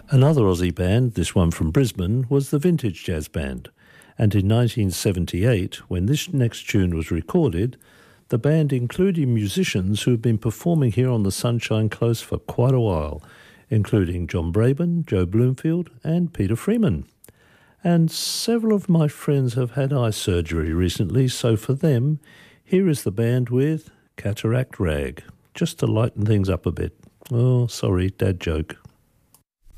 Another Aussie band, this one from Brisbane, was the Vintage Jazz Band. And in 1978, when this next tune was recorded, the band included musicians who had been performing here on the Sunshine Coast for quite a while, including John Braben, Joe Bloomfield and Peter Freeman. And several of my friends have had eye surgery recently, so for them, here is the band with Cataract Rag, just to lighten things up a bit. Oh, sorry, dad joke.